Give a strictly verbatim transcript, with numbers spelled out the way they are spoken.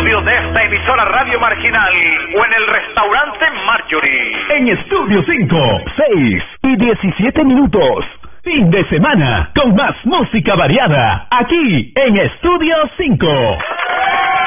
estudios de esta emisora Radio Marginal o en el restaurante Marjorie. En Estudio cinco, seis y diecisiete minutos. Fin de semana con más música variada aquí en Estudio cinco.